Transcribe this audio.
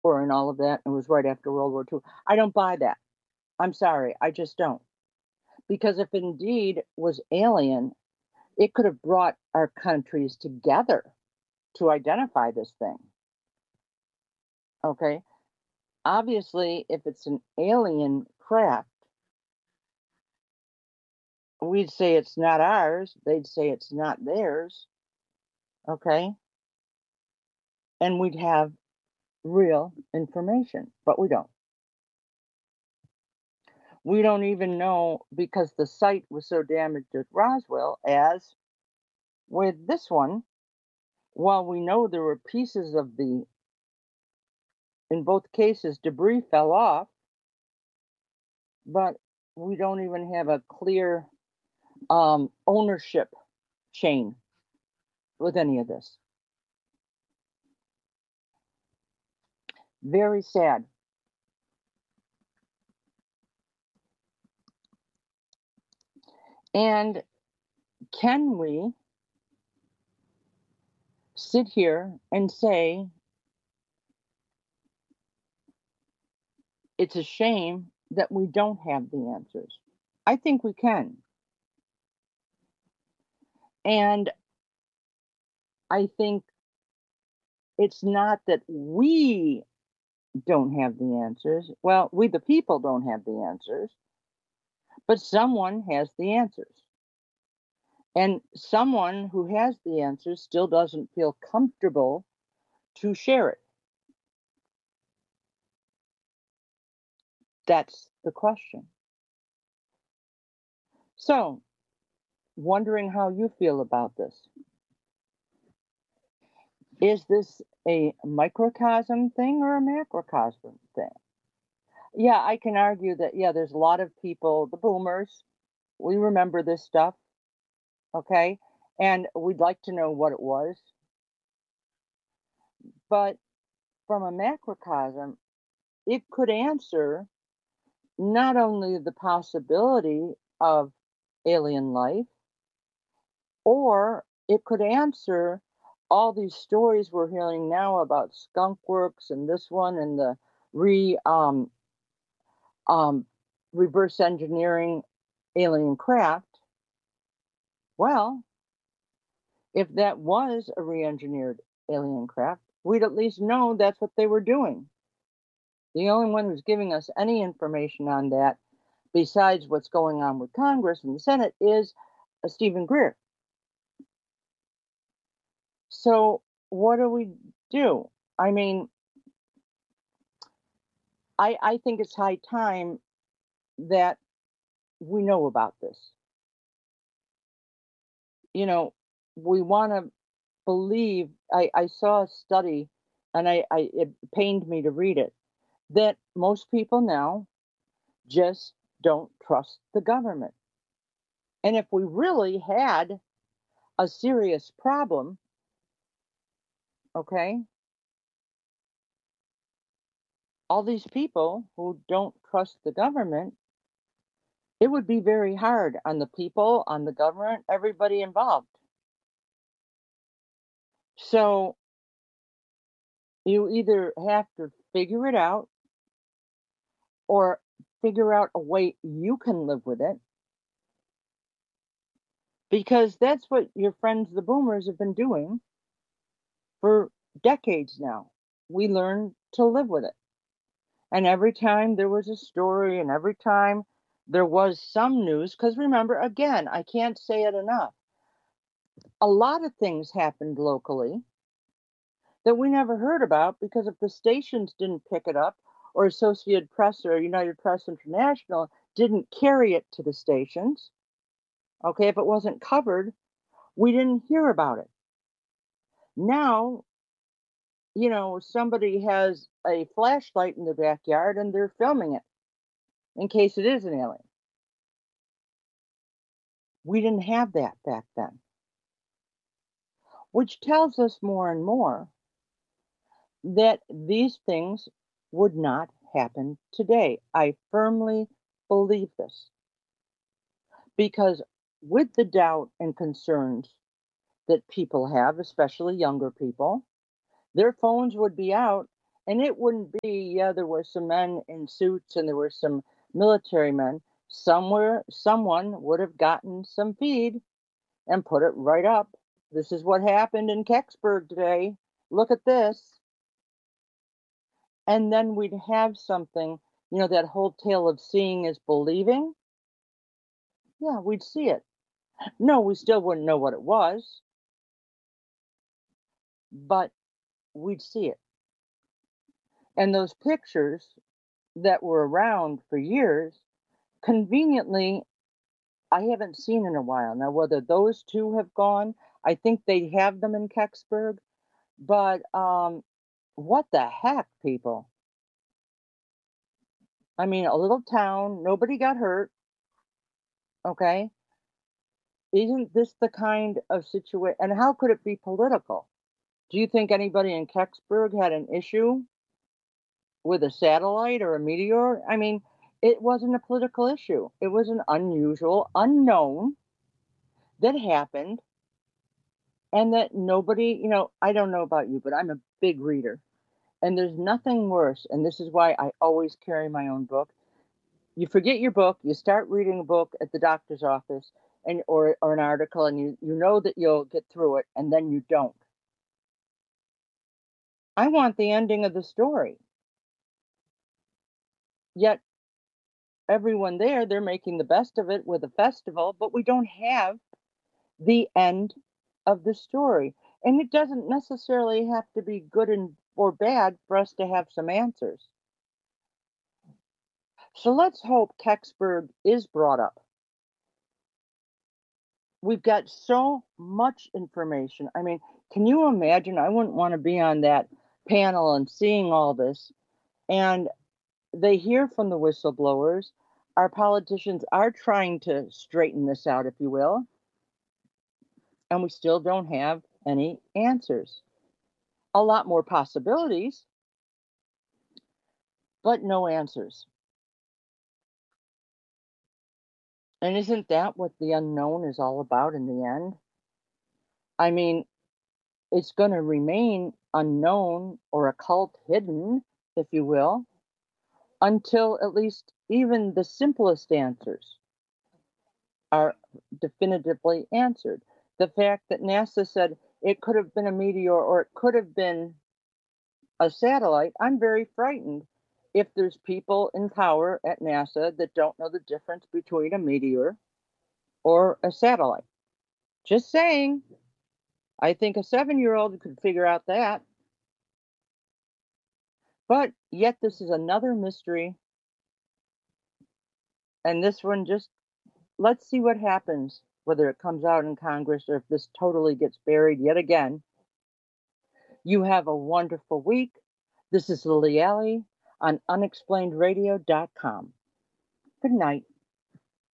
or in all of that. It was right after World War II. I don't buy that. I'm sorry, I just don't. Because if it indeed was alien, it could have brought our countries together to identify this thing. Okay. Obviously, if it's an alien craft, we'd say it's not ours. They'd say it's not theirs. Okay. And we'd have real information, but we don't. We don't even know because the site was so damaged at Roswell, as with this one, while we know there were pieces of in both cases, debris fell off, but we don't even have a clear ownership chain with any of this. Very sad. And can we sit here and say it's a shame that we don't have the answers? I think we can. And I think it's not that we don't have the answers. Well, we, the people, don't have the answers, but someone has the answers. And someone who has the answers still doesn't feel comfortable to share it. That's the question. So, wondering how you feel about this. Is this a microcosm thing or a macrocosm thing? Yeah, I can argue that, yeah, there's a lot of people, the boomers, we remember this stuff, okay? And we'd like to know what it was. But from a macrocosm, it could answer not only the possibility of alien life, or it could answer all these stories we're hearing now about skunk works and this one and the re um, reverse engineering alien craft. Well, if that was a re-engineered alien craft, we'd at least know that's what they were doing. The only one who's giving us any information on that, besides what's going on with Congress and the Senate, is Stephen Greer. So what do we do? I mean, I think it's high time that we know about this. You know, we want to believe. I saw a study, and it pained me to read it, that most people now just don't trust the government. And if we really had a serious problem, okay, all these people who don't trust the government, it would be very hard on the people, on the government, everybody involved. So you either have to figure it out or figure out a way you can live with it, because that's what your friends, the boomers, have been doing for decades now. We learned to live with it. And every time there was a story and every time there was some news, because remember, again, I can't say it enough. A lot of things happened locally that we never heard about because if the stations didn't pick it up, or Associated Press or United Press International didn't carry it to the stations, okay, if it wasn't covered, we didn't hear about it. Now, somebody has a flashlight in their backyard and they're filming it in case it is an alien. We didn't have that back then, which tells us more and more that these things would not happen today. I firmly believe this because with the doubt and concerns that people have, especially younger people, their phones would be out And it wouldn't be, yeah, there were some men in suits and there were some military men. Somewhere, someone would have gotten some feed and put it right up. This is what happened in Kecksburg today. Look at this. And then we'd have something, that whole tale of seeing is believing. Yeah, we'd see it. No, we still wouldn't know what it was, but we'd see it. And those pictures that were around for years, conveniently, I haven't seen in a while. Now, whether those two have gone, I think they have them in Kecksburg, but what the heck, people? I mean, a little town, nobody got hurt, okay? Isn't this the kind of situation? And how could it be political? Do you think anybody in Kecksburg had an issue with a satellite or a meteor? I mean, it wasn't a political issue. It was an unusual, unknown that happened and that nobody, I don't know about you, but I'm a big reader. And there's nothing worse. And this is why I always carry my own book. You forget your book, you start reading a book at the doctor's office or an article, and you know that you'll get through it, and then you don't. I want the ending of the story. Yet everyone there, they're making the best of it with a festival, but we don't have the end of the story. And it doesn't necessarily have to be good or bad for us to have some answers. So let's hope Kecksburg is brought up. We've got so much information. I mean, can you imagine? I wouldn't want to be on that panel and seeing all this. And they hear from the whistleblowers. Our politicians are trying to straighten this out, if you will. And we still don't have any answers. A lot more possibilities, but no answers. And isn't that what the unknown is all about in the end? I mean, it's going to remain unknown or occult hidden, if you will, until at least even the simplest answers are definitively answered. The fact that NASA said it could have been a meteor or it could have been a satellite, I'm very frightened if there's people in power at NASA that don't know the difference between a meteor or a satellite. Just saying. I think a 7-year-old could figure out that. But yet, this is another mystery. And this one, just let's see what happens, whether it comes out in Congress or if this totally gets buried yet again. You have a wonderful week. This is Lily Alley on unexplainеdradio.com. Good night.